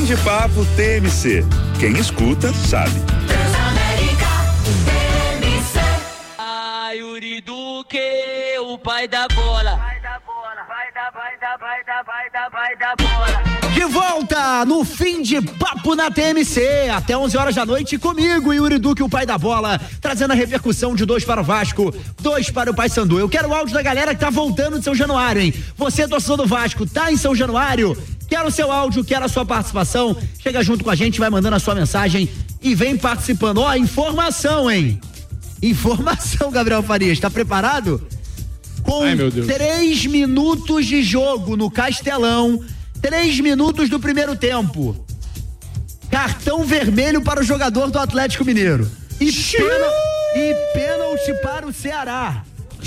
de Papo TMC. Quem escuta, sabe. Yuri Duque, o pai da bola. Vai da bola. De volta no Fim de Papo na TMC, até 11 horas da noite comigo, Yuri Duque, o pai da bola, trazendo a repercussão de 2 para o Vasco, 2 para o Paysandu. Eu quero o áudio da galera que tá voltando de São Januário, hein? Você, torcedor do Vasco, tá em São Januário? Quero o seu áudio, quero a sua participação. Chega junto com a gente, vai mandando a sua mensagem e vem participando. Ó, informação, hein? Informação, Gabriel Farias, tá preparado? Com 3 minutos de jogo no Castelão, 3 minutos do primeiro tempo. Cartão vermelho para o jogador do Atlético Mineiro. E pênalti para o Ceará.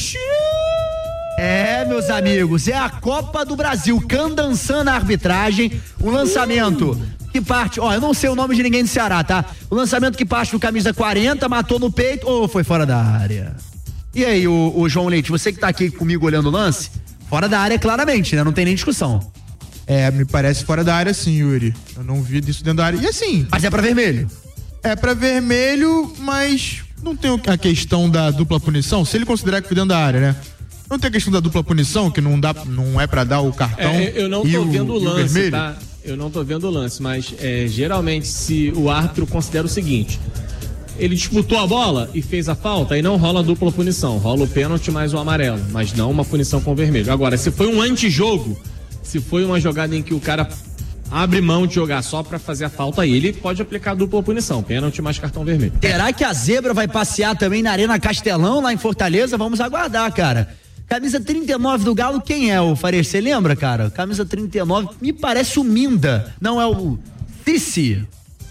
É, meus amigos, é a Copa do Brasil. Candançã na arbitragem. O lançamento que parte, eu não sei o nome de ninguém do Ceará, tá? O lançamento que parte do camisa 40, matou no peito ou foi fora da área? E aí, o João Leite, você que tá aqui comigo olhando o lance, fora da área claramente, né? Não tem nem discussão. Me parece fora da área sim, Yuri. Eu não vi disso dentro da área. E assim... Mas é pra vermelho? É pra vermelho, mas não tem a questão da dupla punição, se ele considerar que foi dentro da área, né? Não tem a questão da dupla punição, que não é pra dar o cartão. Eu não tô vendo o lance, tá? Eu não tô vendo o lance, mas geralmente se o árbitro considera o seguinte: ele disputou a bola e fez a falta, aí não rola dupla punição, rola o pênalti mais o amarelo, mas não uma punição com vermelho. Agora, se foi um antijogo, se foi uma jogada em que o cara abre mão de jogar só pra fazer a falta, aí ele pode aplicar dupla punição, pênalti mais cartão vermelho. Será que a zebra vai passear também na Arena Castelão, lá em Fortaleza? Vamos aguardar, cara. Camisa 39 do Galo, quem é, o Farias? Você lembra, cara? Camisa 39, me parece o Minda. Não, é o Cissé.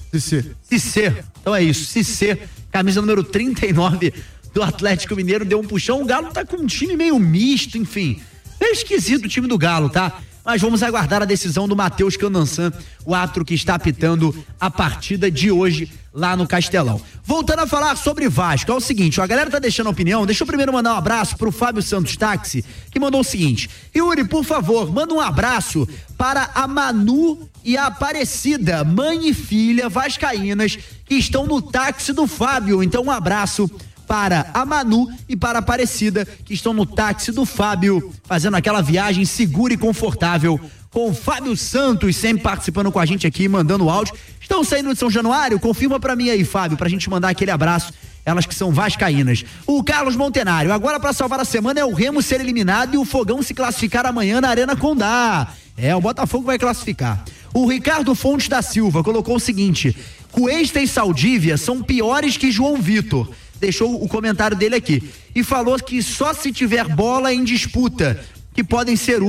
Então é isso, Cissé, camisa número 39 do Atlético Mineiro, deu um puxão. O Galo tá com um time meio misto, enfim. É esquisito o time do Galo, tá? Mas vamos aguardar a decisão do Matheus Candançã, o árbitro que está apitando a partida de hoje lá no Castelão. Voltando a falar sobre Vasco, é o seguinte, a galera tá deixando opinião, deixa eu primeiro mandar um abraço pro Fábio Santos Táxi, que mandou o seguinte: Yuri, por favor, manda um abraço para a Manu e a Aparecida, mãe e filha vascaínas, que estão no táxi do Fábio. Então um abraço para a Manu e para a Aparecida, que estão no táxi do Fábio, fazendo aquela viagem segura e confortável, com o Fábio Santos sempre participando com a gente aqui, mandando áudio. Estão saindo de São Januário? Confirma pra mim aí, Fábio, pra gente mandar aquele abraço, elas que são vascaínas. O Carlos Montenário, agora pra salvar a semana é o Remo ser eliminado e o Fogão se classificar amanhã na Arena Condá. O Botafogo vai classificar. O Ricardo Fontes da Silva colocou o seguinte: Cuesta e Saldívia são piores que João Vitor. Deixou o comentário dele aqui e falou que só se tiver bola em disputa que podem ser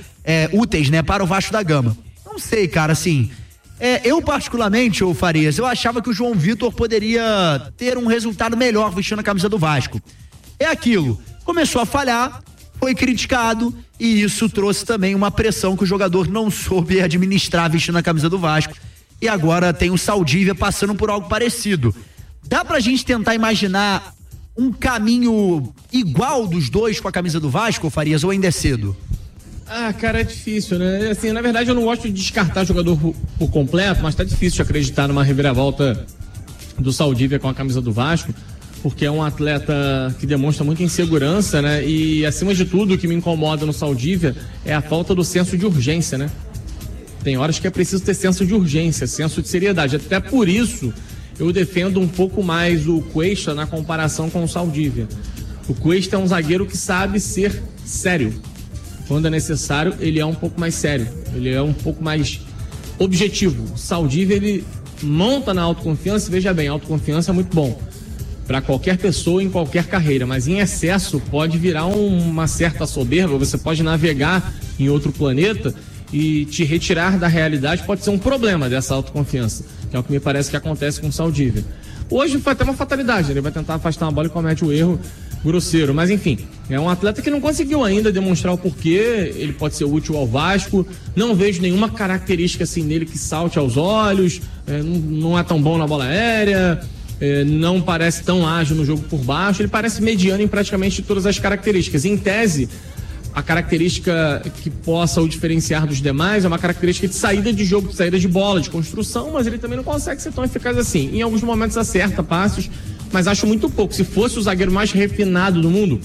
úteis, né, para o Vasco da Gama. Não sei, cara, assim, eu particularmente, ô Farias, eu achava que o João Vitor poderia ter um resultado melhor vestindo a camisa do Vasco. É aquilo, começou a falhar, foi criticado e isso trouxe também uma pressão que o jogador não soube administrar vestindo a camisa do Vasco, e agora tem o Saldívia passando por algo parecido. Dá pra gente tentar imaginar um caminho igual dos dois com a camisa do Vasco, Farias, ou ainda é cedo? Cara, é difícil, né? Assim, na verdade eu não gosto de descartar jogador por completo, mas tá difícil de acreditar numa reviravolta do Saldívia com a camisa do Vasco, porque é um atleta que demonstra muita insegurança, né? E acima de tudo, o que me incomoda no Saldívia é a falta do senso de urgência, né? Tem horas que é preciso ter senso de urgência, senso de seriedade. Até por isso eu defendo um pouco mais o Cuesta na comparação com o Saldívia. O Cuesta é um zagueiro que sabe ser sério. Quando é necessário, ele é um pouco mais sério. Ele é um pouco mais objetivo. O Saldívia, ele monta na autoconfiança, e veja bem, a autoconfiança é muito bom para qualquer pessoa em qualquer carreira, mas em excesso pode virar uma certa soberba, você pode navegar em outro planeta e te retirar da realidade, pode ser um problema dessa autoconfiança, que é o que me parece que acontece com o Saldívia. Hoje foi até uma fatalidade, ele vai tentar afastar uma bola e comete o erro grosseiro, mas enfim, é um atleta que não conseguiu ainda demonstrar o porquê ele pode ser útil ao Vasco. Não vejo nenhuma característica assim nele que salte aos olhos, não é tão bom na bola aérea, não parece tão ágil no jogo por baixo, ele parece mediano em praticamente todas as características. Em tese, a característica que possa o diferenciar dos demais é uma característica de saída de jogo, de saída de bola, de construção, mas ele também não consegue ser tão eficaz assim. Em alguns momentos acerta passes, mas acho muito pouco. Se fosse o zagueiro mais refinado do mundo,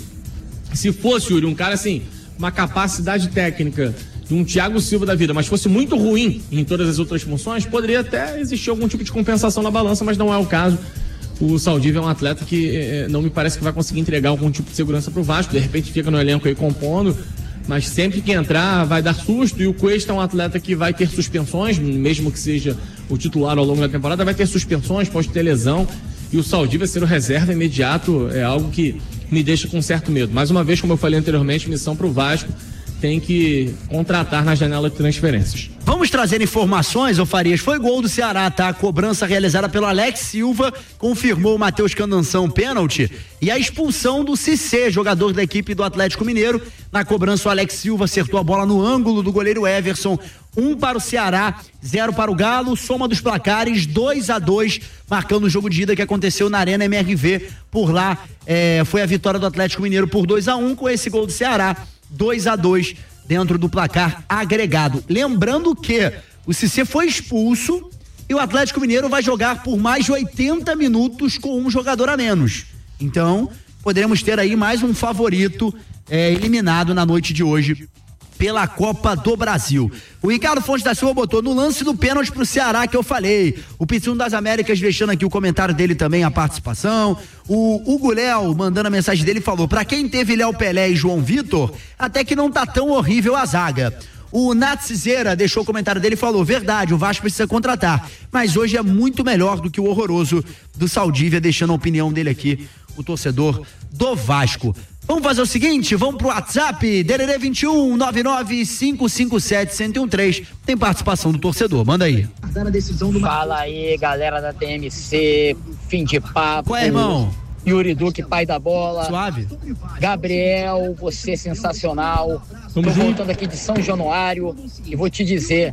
se fosse, Yuri, um cara assim, uma capacidade técnica de um Thiago Silva da vida, mas fosse muito ruim em todas as outras funções, poderia até existir algum tipo de compensação na balança, mas não é o caso. O Saldívia é um atleta que não me parece que vai conseguir entregar algum tipo de segurança pro Vasco. De repente fica no elenco aí compondo, mas sempre que entrar vai dar susto. E o Cuesta é um atleta que vai ter suspensões, mesmo que seja o titular ao longo da temporada, vai ter suspensões, pode ter lesão. E o Saldívia ser o reserva imediato é algo que me deixa com certo medo. Mais uma vez, como eu falei anteriormente, missão pro Vasco, tem que contratar na janela de transferências. Vamos trazer informações, ô Farias. Foi gol do Ceará, tá? A cobrança realizada pelo Alex Silva confirmou o Matheus Candanção pênalti e a expulsão do Cissé, jogador da equipe do Atlético Mineiro. Na cobrança, o Alex Silva acertou a bola no ângulo do goleiro Everson. 1 para o Ceará, 0 para o Galo. Soma dos placares, 2-2, marcando o jogo de ida que aconteceu na Arena MRV. Por lá, foi a vitória do Atlético Mineiro por 2-1 com esse gol do Ceará. 2-2 dentro do placar agregado. Lembrando que o Cissé foi expulso e o Atlético Mineiro vai jogar por mais de 80 minutos com um jogador a menos. Então, poderemos ter aí mais um favorito eliminado na noite de hoje pela Copa do Brasil. O Ricardo Fontes da Silva botou no lance do pênalti pro Ceará que eu falei. O Pizzão das Américas deixando aqui o comentário dele também, a participação. O Hugo Léo mandando a mensagem dele falou: pra quem teve Léo Pelé e João Vitor, até que não tá tão horrível a zaga. O Natsizeira deixou o comentário dele e falou: verdade, o Vasco precisa contratar, mas hoje é muito melhor do que o horroroso do Saldívia, deixando a opinião dele aqui, o torcedor do Vasco. Vamos fazer o seguinte, vamos pro WhatsApp, DDD 21 99557-1013. Tem participação do torcedor, manda aí. Fala aí, galera da TMC, fim de papo. Qual é, irmão? Yuri Duque, pai da bola. Suave. Gabriel, você sensacional. Tô voltando aqui de São Januário e vou te dizer,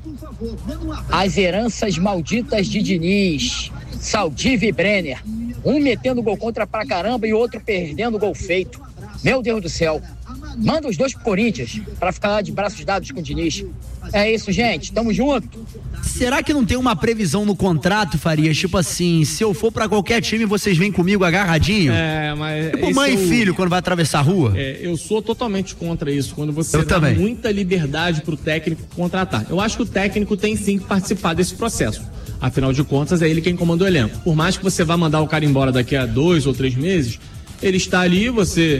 as heranças malditas de Diniz, Saldívia e Brenner, um metendo gol contra pra caramba e outro perdendo gol feito. Meu Deus do céu, manda os dois pro Corinthians pra ficar lá de braços dados com o Diniz. É isso, gente, tamo junto. Será que não tem uma previsão no contrato, Farias? Tipo assim, se eu for pra qualquer time, vocês vêm comigo agarradinho? Mas tipo mãe e filho quando vai atravessar a rua? Eu sou totalmente contra isso, quando você dá também. muita liberdade pro técnico contratar. Eu acho que o técnico tem sim que participar desse processo. Afinal de contas, é ele quem comanda o elenco. Por mais que você vá mandar o cara embora daqui a 2 ou 3 meses, ele está ali, você,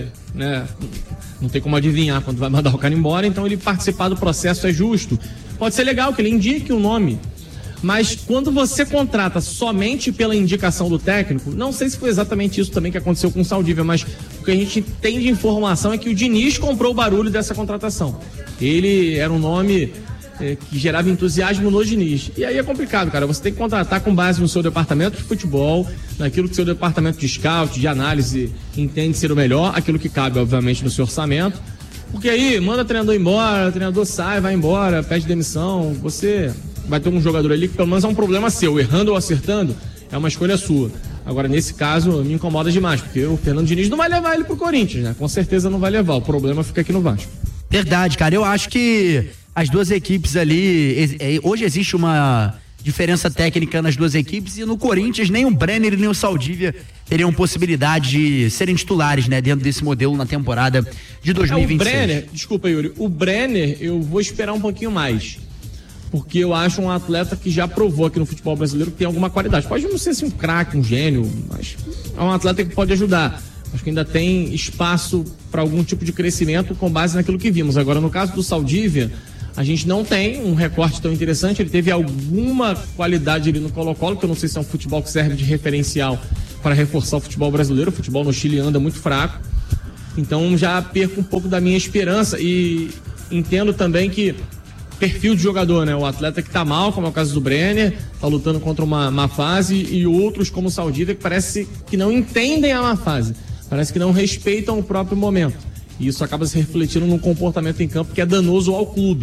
não tem como adivinhar quando vai mandar o cara embora, então ele participar do processo é justo. Pode ser legal que ele indique o nome, mas quando você contrata somente pela indicação do técnico, não sei se foi exatamente isso também que aconteceu com o Saldívia, mas o que a gente tem de informação é que o Diniz comprou o barulho dessa contratação. Ele era um nome que gerava entusiasmo no Diniz. E aí é complicado, cara. Você tem que contratar com base no seu departamento de futebol, naquilo que seu departamento de scout, de análise entende ser o melhor, aquilo que cabe, obviamente, no seu orçamento. Porque aí, manda o treinador embora, o treinador sai, vai embora, pede demissão. Você vai ter um jogador ali que pelo menos é um problema seu. Errando ou acertando, é uma escolha sua. Agora, nesse caso, me incomoda demais, porque o Fernando Diniz não vai levar ele pro Corinthians, né? Com certeza não vai levar. O problema fica aqui no Vasco. Verdade, cara. Eu acho que as duas equipes ali, hoje existe uma diferença técnica nas duas equipes e no Corinthians nem o Brenner nem o Saldívia teriam possibilidade de serem titulares, né, dentro desse modelo na temporada de 2026. O Brenner, desculpa, Yuri, o Brenner eu vou esperar um pouquinho mais, porque eu acho um atleta que já provou aqui no futebol brasileiro que tem alguma qualidade. Pode não ser assim um craque, um gênio, mas é um atleta que pode ajudar. Acho que ainda tem espaço para algum tipo de crescimento com base naquilo que vimos. Agora, no caso do Saldívia, a gente não tem um recorte tão interessante. Ele teve alguma qualidade ali no Colo-Colo, que eu não sei se é um futebol que serve de referencial para reforçar o futebol brasileiro. O futebol no Chile anda muito fraco. Então já perco um pouco da minha esperança e entendo também que perfil de jogador, né? O atleta que tá mal, como é o caso do Brenner, tá lutando contra uma má fase, e outros como o Saldívia que parece que não entendem a má fase. Parece que não respeitam o próprio momento. E isso acaba se refletindo num comportamento em campo que é danoso ao clube.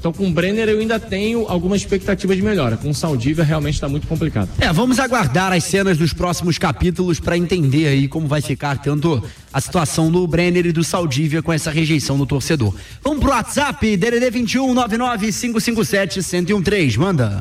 Então com o Brenner eu ainda tenho alguma expectativa de melhora. Com o Saldívia realmente está muito complicado. Vamos aguardar as cenas dos próximos capítulos para entender aí como vai ficar tanto a situação do Brenner e do Saldívia com essa rejeição do torcedor. Vamos pro WhatsApp, DDD 21 99 557 1013, manda.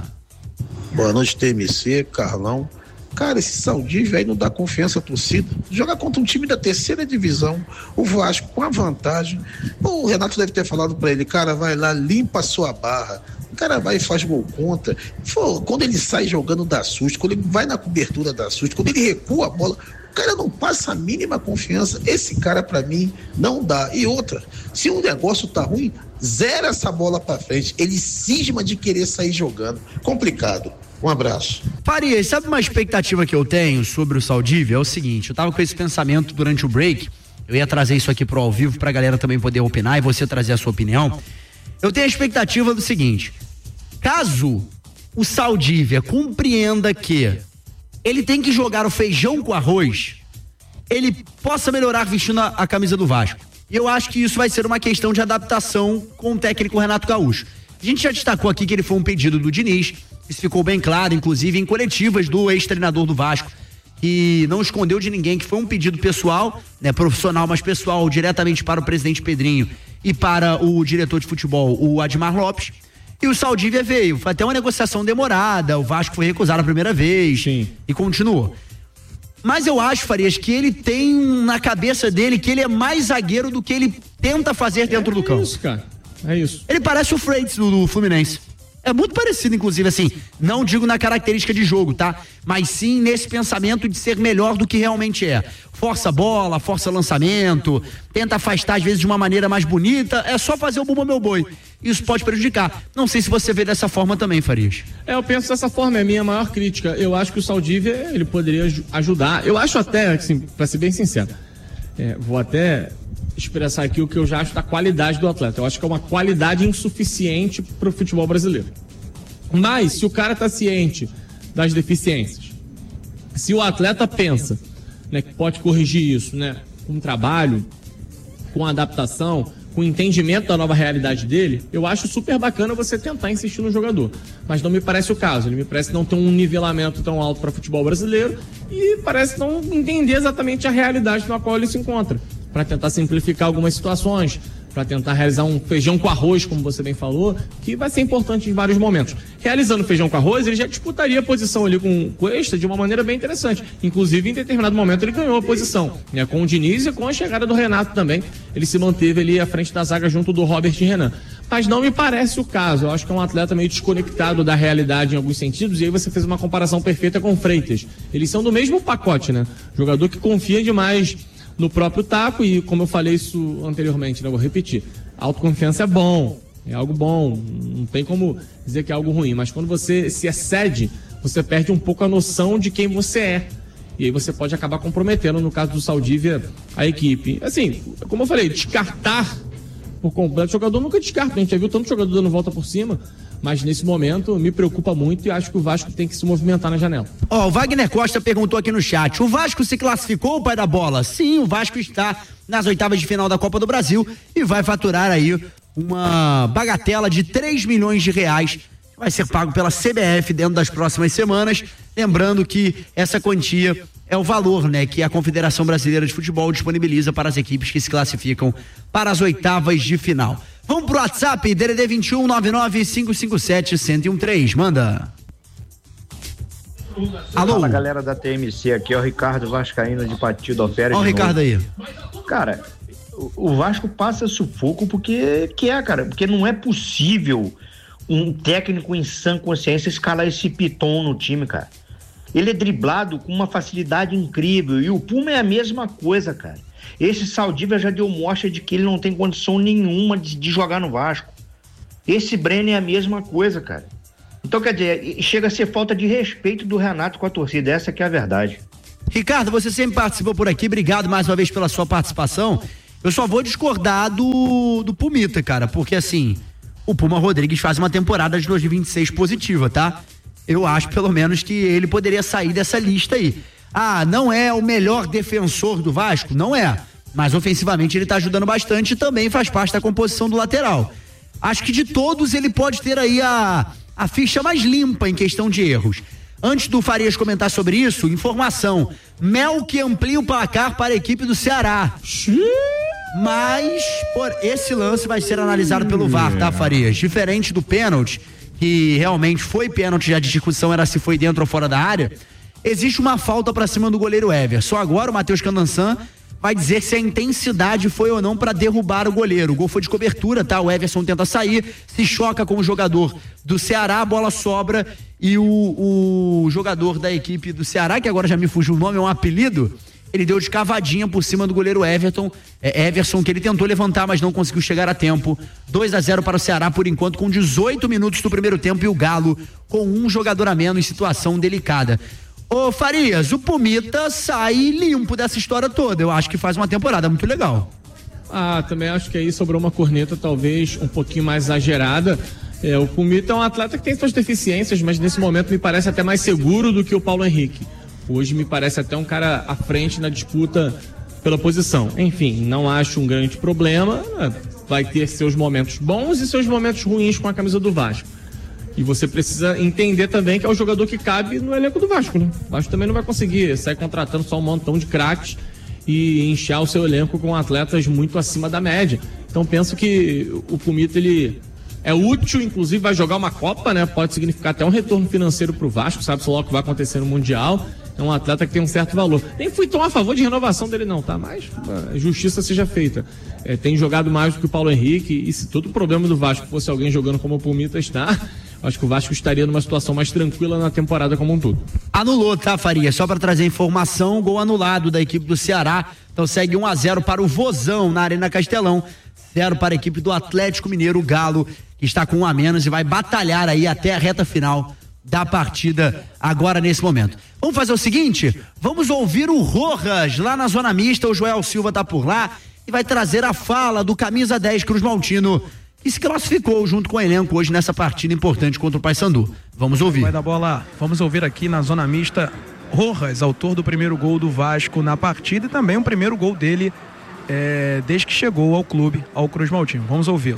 Boa noite, TMC, Carlão. Cara, esse Saldívia aí não dá confiança à torcida. Joga contra um time da terceira divisão, o Vasco com a vantagem. O Renato deve ter falado pra ele, cara, vai lá, limpa a sua barra. O cara vai e faz gol contra. Quando ele sai jogando dá susto, quando ele vai na cobertura dá susto, quando ele recua a bola, o cara não passa a mínima confiança. Esse cara pra mim não dá. E outra, se o negócio tá ruim, zera essa bola pra frente. Ele cisma de querer sair jogando. Complicado. Um abraço. Farias, sabe uma expectativa que eu tenho sobre o Saldívia? É o seguinte, eu tava com esse pensamento durante o break, eu ia trazer isso aqui pro ao vivo pra galera também poder opinar e você trazer a sua opinião. Eu tenho a expectativa do seguinte, caso o Saldívia compreenda que ele tem que jogar o feijão com arroz, ele possa melhorar vestindo a camisa do Vasco. E eu acho que isso vai ser uma questão de adaptação com o técnico Renato Gaúcho. A gente já destacou aqui que ele foi um pedido do Diniz, isso ficou bem claro, inclusive em coletivas do ex-treinador do Vasco, que não escondeu de ninguém que foi um pedido pessoal, né, profissional, mas pessoal, diretamente para o presidente Pedrinho e para o diretor de futebol, o Admar Lopes. E o Saldívia veio, foi até uma negociação demorada, o Vasco foi recusado a primeira vez. Sim. E continuou. Mas eu acho, Farias, que ele tem na cabeça dele que ele é mais zagueiro do que ele tenta fazer dentro do campo. É isso, cara. É isso. Ele parece o Freitas do Fluminense. É muito parecido, inclusive, assim, não digo na característica de jogo, tá? Mas sim nesse pensamento de ser melhor do que realmente é. Força a bola, força lançamento, tenta afastar às vezes de uma maneira mais bonita, é só fazer o bumba meu boi. Isso pode prejudicar. Não sei se você vê dessa forma também, Farias. Eu penso dessa forma, é a minha maior crítica. Eu acho que o Saldívia, ele poderia ajudar. Eu acho até, assim, pra ser bem sincero, vou até expressar aqui o que eu já acho da qualidade do atleta. Eu acho que é uma qualidade insuficiente pro futebol brasileiro. Mas, se o cara tá ciente das deficiências, se o atleta pensa, né, que pode corrigir isso, né, com trabalho, com adaptação, com entendimento da nova realidade dele, eu acho super bacana você tentar insistir no jogador. Mas não me parece o caso. Ele me parece não ter um nivelamento tão alto para futebol brasileiro e parece não entender exatamente a realidade na qual ele se encontra, para tentar simplificar algumas situações, para tentar realizar um feijão com arroz, como você bem falou, que vai ser importante em vários momentos. Realizando feijão com arroz, ele já disputaria a posição ali com o Cuesta de uma maneira bem interessante. Inclusive, em determinado momento, ele ganhou a posição, né, com o Diniz e com a chegada do Renato também. Ele se manteve ali à frente da zaga junto do Robert e Renan. Mas não me parece o caso. Eu acho que é um atleta meio desconectado da realidade em alguns sentidos, e aí você fez uma comparação perfeita com o Freitas. Eles são do mesmo pacote, né? Jogador que confia demais no próprio taco, e como eu falei isso anteriormente, né, vou repetir, autoconfiança é bom, é algo bom, não tem como dizer que é algo ruim, mas quando você se excede, você perde um pouco a noção de quem você é, e aí você pode acabar comprometendo, no caso do Saldívia, a equipe. Assim, como eu falei, descartar por completo, o jogador nunca descarta, a gente já viu tanto jogador dando volta por cima, mas nesse momento me preocupa muito e acho que o Vasco tem que se movimentar na janela. O Wagner Costa perguntou aqui no chat, o Vasco se classificou, pai da bola? Sim, o Vasco está nas oitavas de final da Copa do Brasil e vai faturar aí uma bagatela de 3 milhões de reais, vai ser pago pela CBF dentro das próximas semanas, lembrando que essa quantia é o valor, né, que a Confederação Brasileira de Futebol disponibiliza para as equipes que se classificam para as oitavas de final. Vamos pro WhatsApp, DDD 21 99 557 1013, manda. Alô? Fala, galera da TMC, aqui é o Ricardo Vascaíno de Partido Alferes. Olha o Ricardo aí. Cara, o Vasco passa sufoco porque não é possível um técnico em sã consciência escalar esse Piton no time, cara. Ele é driblado com uma facilidade incrível, e o Puma é a mesma coisa, cara. Esse Saldívia já deu mostra de que ele não tem condição nenhuma de jogar no Vasco. Esse Brenner é a mesma coisa, cara. Então, quer dizer, chega a ser falta de respeito do Renato com a torcida, essa que é a verdade. Ricardo, você sempre participou por aqui, obrigado mais uma vez pela sua participação. Eu só vou discordar do Pumita, cara, porque assim, o Puma Rodrigues faz uma temporada de 2026 positiva, tá? Eu acho, pelo menos, que ele poderia sair dessa lista aí. Ah, não é o melhor defensor do Vasco? Não é. Mas ofensivamente ele tá ajudando bastante e também faz parte da composição do lateral. acho que de todos ele pode ter aí a ficha mais limpa em questão de erros. Antes do Farias comentar sobre isso, informação: Mel que amplia o placar para a equipe do Ceará. Mas esse lance vai ser analisado pelo VAR, tá, Farias? Diferente do pênalti, que realmente foi pênalti, já de discussão era se foi dentro ou fora da área, existe uma falta pra cima do goleiro Everson. Agora o Matheus Candançan vai dizer se a intensidade foi ou não pra derrubar o goleiro. O gol foi de cobertura, tá? O Everson tenta sair, se choca com o jogador do Ceará, a bola sobra e o jogador da equipe do Ceará, que agora já me fugiu o nome, é um apelido, ele deu de cavadinha por cima do goleiro Everson, que ele tentou levantar, mas não conseguiu chegar a tempo. 2-0 para o Ceará, por enquanto, com 18 minutos do primeiro tempo, e o Galo com um jogador a menos em situação delicada. Ô Farias, o Pumita sai limpo dessa história toda. Eu acho que faz uma temporada muito legal. Também acho que aí sobrou uma corneta talvez um pouquinho mais exagerada. O Pumita é um atleta que tem suas deficiências, mas nesse momento me parece até mais seguro do que o Paulo Henrique. Hoje me parece até um cara à frente na disputa pela posição. Enfim, não acho um grande problema. Vai ter seus momentos bons e seus momentos ruins com a camisa do Vasco. E você precisa entender também que é o jogador que cabe no elenco do Vasco, né? O Vasco também não vai conseguir sair contratando só um montão de craques e inchar o seu elenco com atletas muito acima da média. Então penso que o Pumita, ele é útil, inclusive vai jogar uma Copa, né? Pode significar até um retorno financeiro pro Vasco, sabe-se lá o que vai acontecer no Mundial. É um atleta que tem um certo valor. Nem fui tão a favor de renovação dele não, tá? Mas justiça seja feita. Tem jogado mais do que o Paulo Henrique, e se todo o problema do Vasco fosse alguém jogando como o Pumita está, acho que o Vasco estaria numa situação mais tranquila na temporada como um todo. Anulou, tá, Faria? Só para trazer informação, gol anulado da equipe do Ceará. Então segue 1-0 para o Vozão na Arena Castelão. 0 para a equipe do Atlético Mineiro, o Galo, que está com 1 a menos e vai batalhar aí até a reta final da partida agora nesse momento. Vamos fazer o seguinte, vamos ouvir o Rojas lá na Zona Mista. O Joel Silva tá por lá e vai trazer a fala do camisa 10 Cruz Maltino, que se classificou junto com o elenco hoje nessa partida importante contra o Paysandu. Vamos ouvir. Vai dar bola, vamos ouvir aqui na Zona Mista Rojas, autor do primeiro gol do Vasco na partida e também o primeiro gol dele desde que chegou ao clube, ao Cruz Maltino. Vamos ouvi-lo.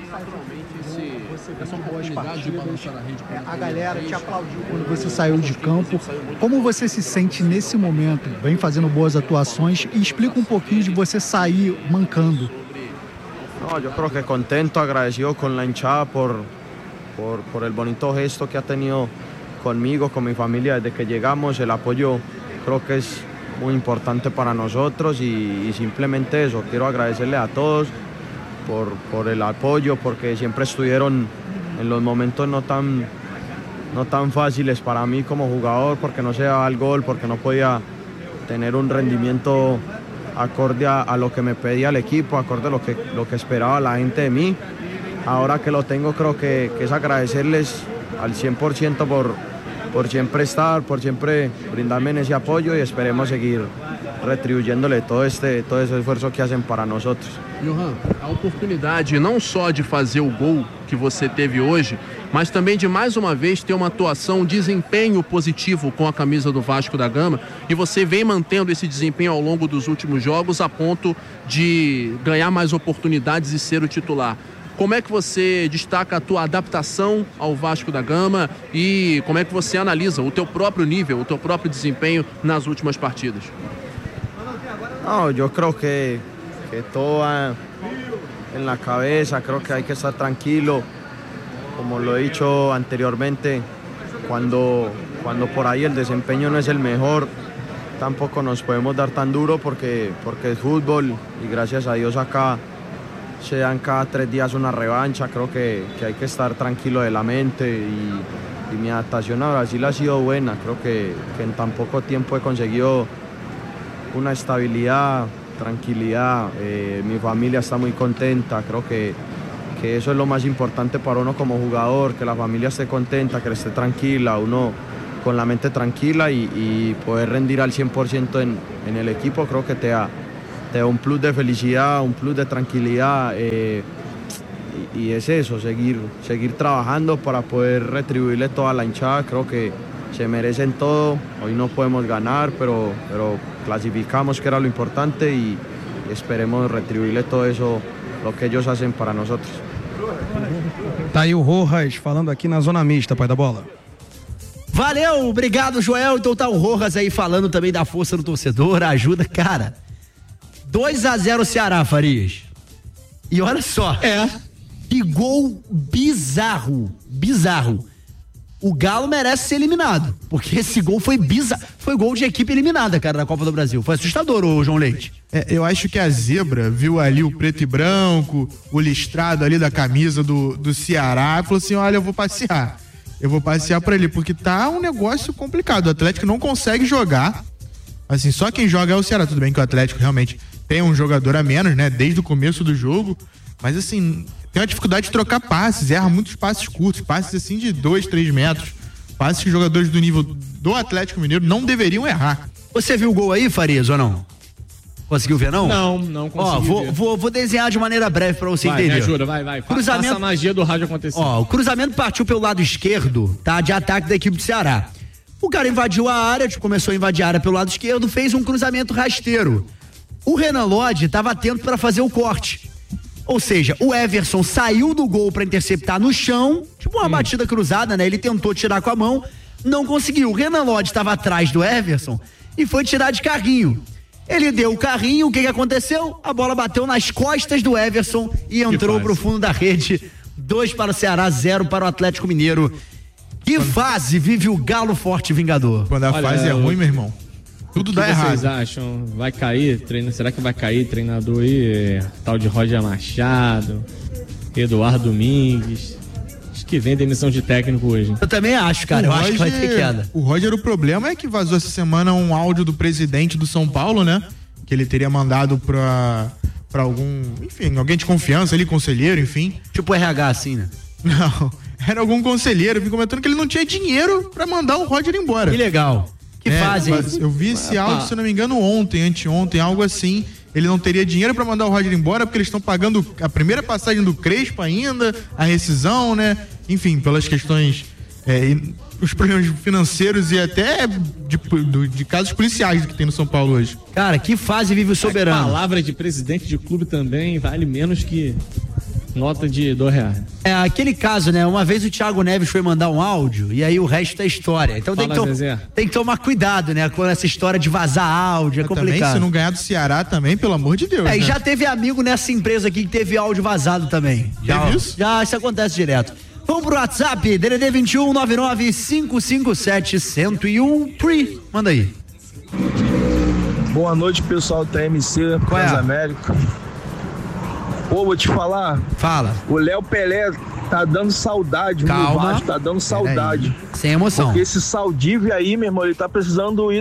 A galera te aplaudiu quando você saiu de campo. Como você se sente nesse momento? Vem fazendo boas atuações e explica um pouquinho de você sair mancando. No, yo creo que contento, agradecido con la hinchada por el bonito gesto que ha tenido conmigo, con mi familia desde que llegamos. El apoyo creo que es muy importante para nosotros y simplemente eso. Quiero agradecerle a todos por el apoyo, porque siempre estuvieron en los momentos no tan fáciles para mí como jugador, porque no se daba el gol, porque no podía tener un rendimiento acorde a lo que me pedía el equipo, acorde a lo que esperaba la gente de mí. Ahora que lo tengo, creo que es agradecerles al 100% por siempre estar, por siempre brindarme en esse apoyo, y esperemos seguir retribuyéndole todo esse esforço que hacen para nosotros. Johan, a oportunidade não só de fazer o gol que você teve hoje, mas também de mais uma vez ter uma atuação, um desempenho positivo com a camisa do Vasco da Gama, e você vem mantendo esse desempenho ao longo dos últimos jogos a ponto de ganhar mais oportunidades e ser o titular. Como é que você destaca a tua adaptação ao Vasco da Gama e como é que você analisa o teu próprio nível, o teu próprio desempenho nas últimas partidas? No, yo creo que todo va en la cabeza, creo que hay que estar tranquilo, como lo he dicho anteriormente, cuando por ahí el desempeño no es el mejor, tampoco nos podemos dar tan duro porque es fútbol y gracias a Dios acá se dan cada 3 días una revancha. Creo que hay que estar tranquilo de la mente y mi adaptación a Brasil ha sido buena. Creo que en tan poco tiempo he conseguido una estabilidad, tranquilidad, mi familia está muy contenta. Creo que eso es lo más importante para uno como jugador, que la familia esté contenta, que esté tranquila, uno con la mente tranquila y poder rendir al 100% en el equipo. Creo que te da un plus de felicidad, un plus de tranquilidad, y es eso, seguir trabajando para poder retribuirle toda la hinchada. Creo que se merecen todo. Hoy no podemos ganar, pero clasificamos, que era lo importante, y esperemos retribuirle todo eso, lo que ellos hacen para nosotros. Tá aí o Rojas falando aqui na Zona Mista, pai da bola. Valeu, obrigado, Joel. Então tá o Rojas aí falando também da força do torcedor, ajuda, cara. 2-0 Ceará, Farias. E olha só. Que gol bizarro. O Galo merece ser eliminado, porque esse gol foi bizarro. Foi gol de equipe eliminada, cara, da Copa do Brasil. Foi assustador, ô João Leite. Eu acho que a zebra viu ali o preto e branco, o listrado ali da camisa do Ceará, e falou assim, olha, eu vou passear por ali, porque tá um negócio complicado. O Atlético não consegue jogar, assim, só quem joga é o Ceará. Tudo bem que o Atlético realmente tem um jogador a menos, né, desde o começo do jogo, mas assim, tem uma dificuldade de trocar passes, erra muitos passes curtos, passes assim de 2, 3 metros, passes que jogadores do nível do Atlético Mineiro não deveriam errar. Você viu o gol aí, Farias, ou não? Conseguiu ver, não? Não consegui ver. Vou desenhar de maneira breve pra você entender. Me ajuda, vai. Cruzamento, faça a magia do rádio acontecer. O cruzamento partiu pelo lado esquerdo, tá? De ataque da equipe do Ceará. O cara invadiu a área, começou a invadir a área pelo lado esquerdo, fez um cruzamento rasteiro. O Renan Lodge estava atento para fazer o corte. Ou seja, o Everson saiu do gol para interceptar no chão, tipo uma batida cruzada, né? Ele tentou tirar com a mão, não conseguiu. O Renan Lodge estava atrás do Everson e foi tirar de carrinho. Ele deu o carrinho, o que aconteceu? A bola bateu nas costas do Everson e entrou pro fundo da rede. 2 para o Ceará, 0 para o Atlético Mineiro. Que fase vive o Galo Forte Vingador? Quando a fase é ruim, meu irmão, tudo dá errado. O que vocês acham? Vai cair? Será que vai cair treinador aí? Tal de Roger Machado, Eduardo Domingues. Acho que vem demissão de técnico hoje. Eu também acho, cara. Eu acho que vai ter queda. O Roger, o problema é que vazou essa semana um áudio do presidente do São Paulo, né? Que ele teria mandado pra algum, enfim, alguém de confiança ali, conselheiro, enfim. Tipo RH, assim, né? Não, era algum conselheiro comentando que ele não tinha dinheiro pra mandar o Roger embora. Que legal. Que fazem. Eu vi esse áudio, se não me engano, anteontem, algo assim. Ele não teria dinheiro pra mandar o Roger embora porque eles estão pagando a primeira passagem do Crespo ainda, a rescisão, né? Enfim, pelas questões, os problemas financeiros e até de casos policiais que tem no São Paulo hoje. Cara, que fase vive o soberano. A palavra de presidente de clube também vale menos que nota de R$2. É aquele caso, né? Uma vez o Thiago Neves foi mandar um áudio e aí o resto é história. Então tem que tomar cuidado, né? Com essa história de vazar áudio, é complicado. Também, se não ganhar do Ceará também, pelo amor de Deus. E já teve amigo nessa empresa aqui que teve áudio vazado também. Já isso acontece direto. Vamos pro WhatsApp, DDD 21 99 557 101 Free. Manda aí. Boa noite, pessoal do TMC, Transamérica. Pô, vou te falar. Fala. O Léo Pelé tá dando saudade. Calma. No Vasco, tá dando saudade. Sem emoção. Porque esse Saldívia aí, meu irmão, ele tá precisando ir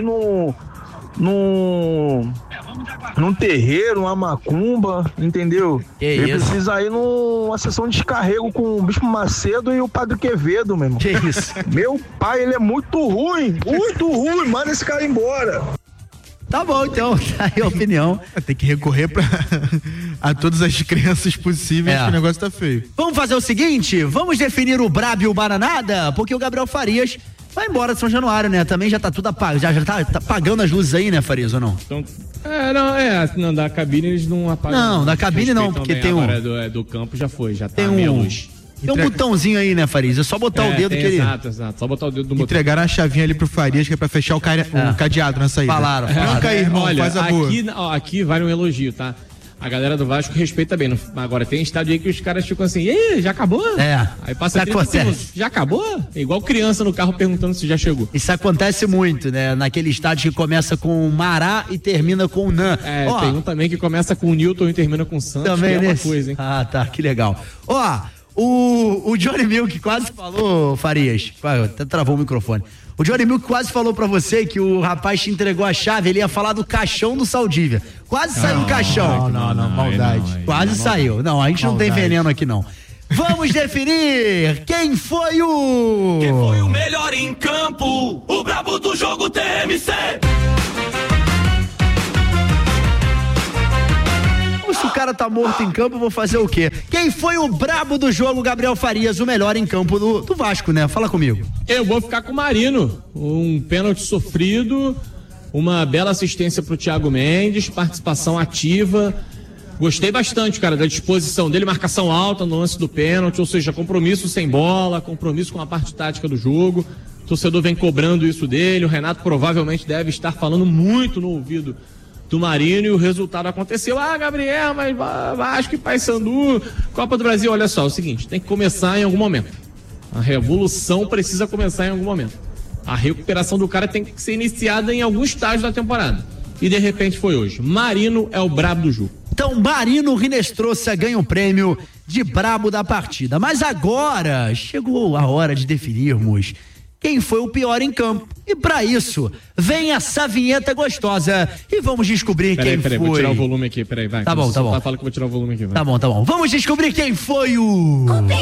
num terreiro, uma macumba, entendeu? Ele precisa ir numa sessão de descarrego com o Bispo Macedo e o Padre Quevedo, meu irmão. Que isso? Meu pai, ele é muito ruim, manda esse cara embora. Tá bom, então, tá aí a opinião. Tem que recorrer a todas as crenças possíveis, que o negócio tá feio. Vamos fazer o seguinte, vamos definir o brabo e o bananada, porque o Gabriel Farias vai embora de São Januário, né? Também já tá tudo apagado, já tá apagando as luzes aí, né, Farias, ou não? Então, não, da cabine eles não apagam. Não, da cabine não, porque tem agora do campo já tá meia luz. Tem um botãozinho aí, né, Farias? É só botar o dedo que ele... Exato. Só botar o dedo do botão. Entregaram a chavinha ali pro Farias, que é pra fechar o cadeado na saída. Falaram. Tranca aí, irmão, olha, faz a boa. Aqui vale um elogio, tá? A galera do Vasco respeita bem. Agora, tem estádio aí que os caras ficam assim, já acabou? Aí passa 30 segundos. Já acabou? É igual criança no carro perguntando se já chegou. Isso acontece muito, né? Naquele estádio que começa com Mará e termina com Nan. Tem um também que começa com o Newton e termina com o Santos. Também que é uma coisa, hein? Ah, tá, que legal. O Johnny Milk quase falou, Farias, até travou o microfone. O Johnny Milk quase falou pra você que o rapaz te entregou a chave, ele ia falar do caixão do Saldívia. Quase saiu o caixão. Não, maldade. Quase saiu. Não, a gente não tem veneno aqui não. Vamos definir quem foi o melhor em campo, o brabo do jogo TMC. Se o cara tá morto em campo, eu vou fazer o quê? Quem foi o brabo do jogo, Gabriel Farias, o melhor em campo do Vasco, né? Fala comigo. Eu vou ficar com o Marino. Um pênalti sofrido, uma bela assistência pro Thiago Mendes, participação ativa. Gostei bastante, cara, da disposição dele, marcação alta no lance do pênalti, ou seja, compromisso sem bola, compromisso com a parte tática do jogo. O torcedor vem cobrando isso dele, o Renato provavelmente deve estar falando muito no ouvido do Marinho e o resultado aconteceu. Gabriel, mas Vasco e Paysandu, Copa do Brasil, olha só, é o seguinte, tem que começar em algum momento. A revolução precisa começar em algum momento. A recuperação do cara tem que ser iniciada em algum estágio da temporada. E de repente foi hoje. Marino é o brabo do jogo. Então, Marino Rinestrosa ganha o prêmio de brabo da partida. Mas agora chegou a hora de definirmos quem foi o pior em campo. E para isso, vem essa vinheta gostosa e vamos descobrir quem foi. Vou tirar o volume aqui, vai. Tá bom. Fala que eu vou tirar o volume aqui, vai. Tá bom. Vamos descobrir quem foi o...